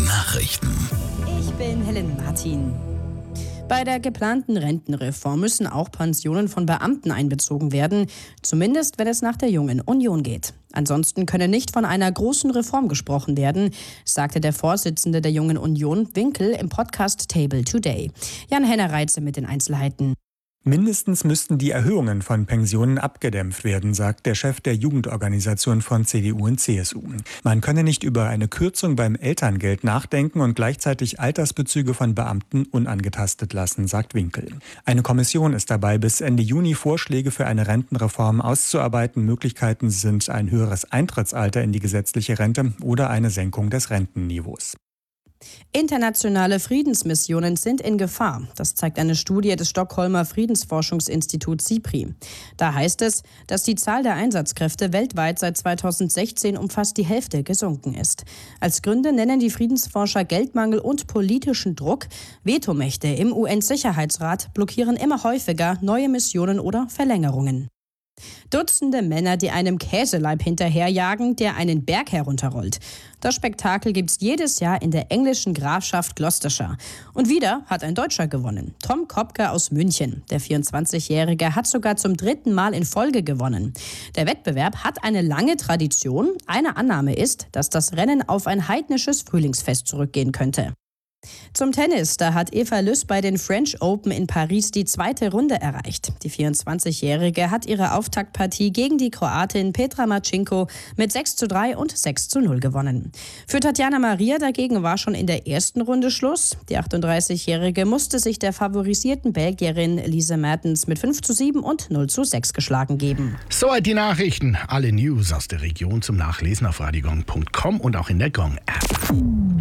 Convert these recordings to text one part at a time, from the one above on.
Nachrichten. Ich bin Helen Martin. Bei der geplanten Rentenreform müssen auch Pensionen von Beamten einbezogen werden, zumindest wenn es nach der Jungen Union geht. Ansonsten könne nicht von einer großen Reform gesprochen werden, sagte der Vorsitzende der Jungen Union, Winkel, im Podcast Table Today. Jan-Henner Reitze mit den Einzelheiten. Mindestens müssten die Erhöhungen von Pensionen abgedämpft werden, sagt der Chef der Jugendorganisation von CDU und CSU. Man könne nicht über eine Kürzung beim Elterngeld nachdenken und gleichzeitig Altersbezüge von Beamten unangetastet lassen, sagt Winkel. Eine Kommission ist dabei, bis Ende Juni Vorschläge für eine Rentenreform auszuarbeiten. Möglichkeiten sind ein höheres Eintrittsalter in die gesetzliche Rente oder eine Senkung des Rentenniveaus. Internationale Friedensmissionen sind in Gefahr. Das zeigt eine Studie des Stockholmer Friedensforschungsinstituts SIPRI. Da heißt es, dass die Zahl der Einsatzkräfte weltweit seit 2016 um fast die Hälfte gesunken ist. Als Gründe nennen die Friedensforscher Geldmangel und politischen Druck. Vetomächte im UN-Sicherheitsrat blockieren immer häufiger neue Missionen oder Verlängerungen. Dutzende Männer, die einem Käseleib hinterherjagen, der einen Berg herunterrollt. Das Spektakel gibt's jedes Jahr in der englischen Grafschaft Gloucestershire. Und wieder hat ein Deutscher gewonnen. Tom Kopke aus München. Der 24-Jährige hat sogar zum 3. Mal in Folge gewonnen. Der Wettbewerb hat eine lange Tradition. Eine Annahme ist, dass das Rennen auf ein heidnisches Frühlingsfest zurückgehen könnte. Zum Tennis, da hat Eva Lüss bei den French Open in Paris die 2. Runde erreicht. Die 24-Jährige hat ihre Auftaktpartie gegen die Kroatin Petra Marcinko mit 6:3 und 6:0 gewonnen. Für Tatjana Maria dagegen war schon in der ersten Runde Schluss. Die 38-Jährige musste sich der favorisierten Belgierin Lise Mertens mit 5:7 und 0:6 geschlagen geben. Soweit die Nachrichten. Alle News aus der Region zum Nachlesen auf radiogong.com und auch in der Gong-App.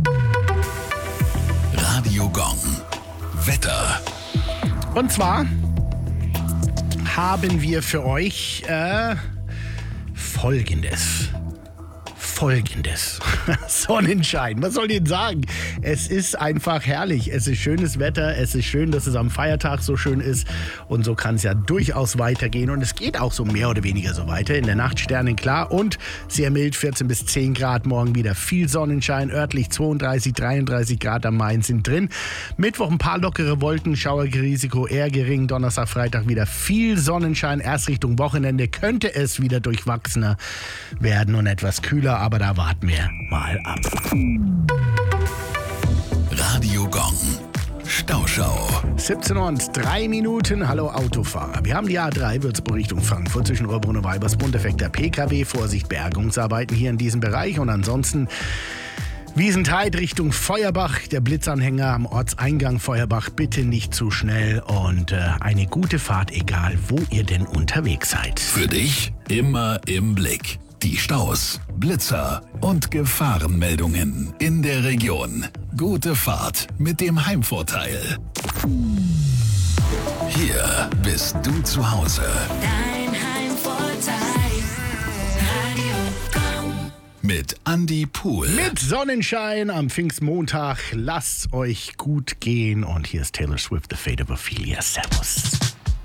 Radio Gong. Wetter. Und zwar haben wir für euch Folgendes. Sonnenschein, was soll ich denn sagen? Es ist einfach herrlich. Es ist schönes Wetter. Es ist schön, dass es am Feiertag so schön ist. Und so kann es ja durchaus weitergehen. Und es geht auch so mehr oder weniger so weiter. In der Nacht sternenklar und sehr mild, 14 bis 10 Grad. Morgen wieder viel Sonnenschein. Örtlich 32, 33 Grad am Main sind drin. Mittwoch ein paar lockere Wolken. Schauerrisiko eher gering. Donnerstag, Freitag wieder viel Sonnenschein. Erst Richtung Wochenende könnte es wieder durchwachsener werden und etwas kühler. Aber da warten wir mal ab. Radio Gong. Stauschau. 17 und 3 Minuten. Hallo Autofahrer. Wir haben die A3 Würzburg Richtung Frankfurt zwischen Rohrbrunn und Weibersbrunn. Defekter PKW. Vorsicht, Bergungsarbeiten hier in diesem Bereich. Und ansonsten Wiesentheid Richtung Feuerbach. Der Blitzanhänger am Ortseingang Feuerbach. Bitte nicht zu schnell. Und eine gute Fahrt, egal wo ihr denn unterwegs seid. Für dich immer im Blick. Die Staus, Blitzer und Gefahrenmeldungen in der Region. Gute Fahrt mit dem Heimvorteil. Hier bist du zu Hause. Dein Heimvorteil. Radio Gong. Mit Andi Pohl. Mit Sonnenschein am Pfingstmontag. Lasst euch gut gehen. Und hier ist Taylor Swift, The Fate of Ophelia. Servus.